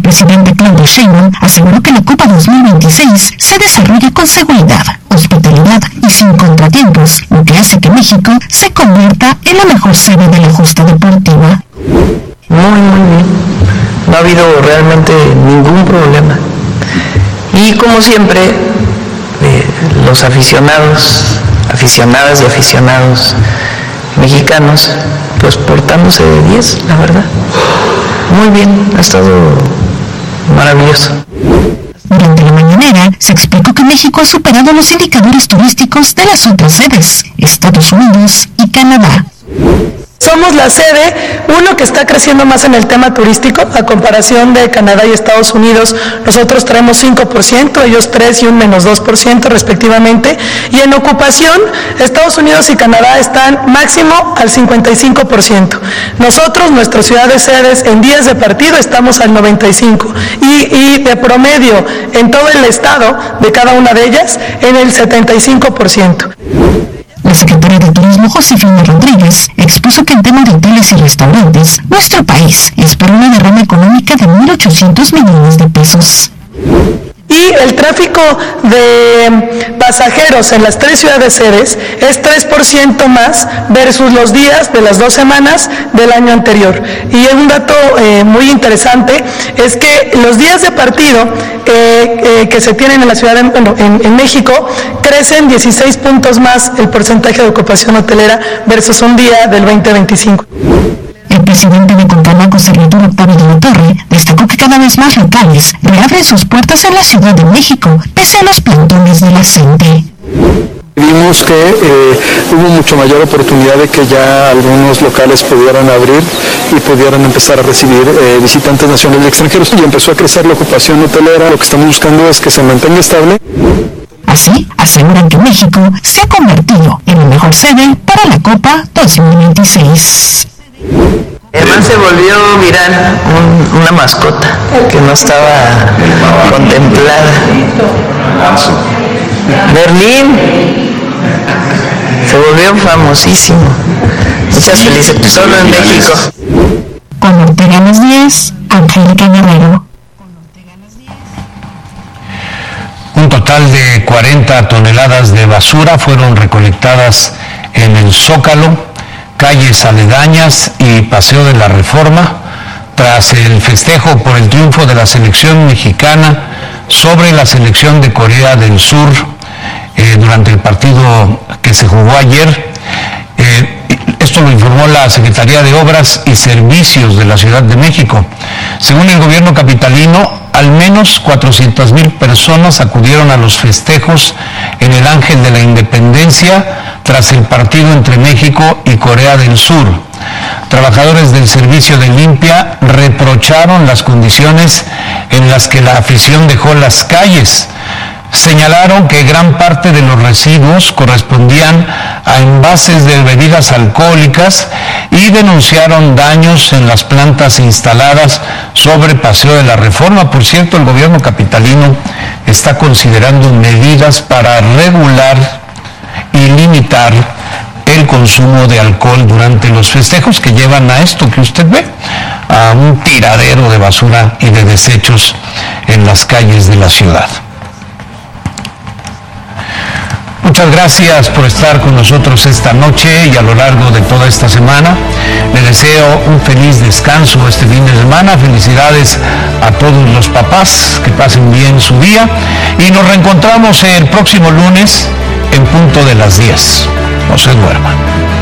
presidenta Claudia Sheinbaum aseguró que la Copa 2026 se desarrolla con seguridad, hospitalidad y sin contratiempos, lo que hace que México se convierta en la mejor sede de la justa deportiva. Muy bien. No ha habido realmente ningún problema. Y como siempre, los aficionadas y aficionados mexicanos, pues portándose de 10, la verdad. Muy bien, ha estado maravilloso. Durante la mañanera se explicó que México ha superado los indicadores turísticos de las otras sedes, Estados Unidos y Canadá. Somos la sede, que está creciendo más en el tema turístico, a comparación de Canadá y Estados Unidos. Nosotros traemos 5%, ellos 3% y un menos 2% respectivamente. Y en ocupación, Estados Unidos y Canadá están máximo al 55%. Nosotros, nuestras ciudades sedes, en días de partido estamos al 95%. Y de promedio, en todo el estado, de cada una de ellas, en el 75%. La secretaria de Turismo, Josefina Rodríguez, expuso que en tema de hoteles y restaurantes, nuestro país espera una derrama económica de 1.800 millones de pesos. Y el tráfico de pasajeros en las 3 ciudades sedes es 3% más versus los días de las 2 semanas del año anterior. Y un dato muy interesante es que los días de partido que se tienen en la ciudad, en México, crecen 16 puntos más el porcentaje de ocupación hotelera versus un día del 2025. El presidente de Contamaco, Servidor Octavio de la Torre, destacó que cada vez más locales reabren sus puertas en la Ciudad de México, pese a los plantones de la gente. Vimos que hubo mucho mayor oportunidad de que ya algunos locales pudieran abrir y pudieran empezar a recibir visitantes nacionales y extranjeros, y empezó a crecer la ocupación hotelera. Lo que estamos buscando es que se mantenga estable. Así, aseguran que México se ha convertido en la mejor sede para la Copa 2026. Además se volvió viral una mascota que no estaba contemplada. Berlín se volvió famosísimo. Muchas felicidades, solo en México. Con Ortega Las 10, Angélica Guerrero. Un total de 40 toneladas de basura fueron recolectadas en el Zócalo, calles aledañas y Paseo de la Reforma, tras el festejo por el triunfo de la selección mexicana sobre la selección de Corea del Sur durante el partido que se jugó ayer. Esto lo informó la Secretaría de Obras y Servicios de la Ciudad de México. Según el gobierno capitalino, al menos 400,000 personas acudieron a los festejos en el Ángel de la Independencia tras el partido entre México y Corea del Sur. Trabajadores del servicio de limpia reprocharon las condiciones en las que la afición dejó las calles. Señalaron que gran parte de los residuos correspondían a envases de bebidas alcohólicas y denunciaron daños en las plantas instaladas sobre Paseo de la Reforma. Por cierto, el gobierno capitalino está considerando medidas para regular y limitar el consumo de alcohol durante los festejos, que llevan a esto que usted ve, a un tiradero de basura y de desechos en las calles de la ciudad. Muchas gracias por estar con nosotros esta noche y a lo largo de toda esta semana. Les deseo un feliz descanso este fin de semana. Felicidades a todos los papás, que pasen bien su día. Y nos reencontramos el próximo lunes en punto de las 10. No se duerman.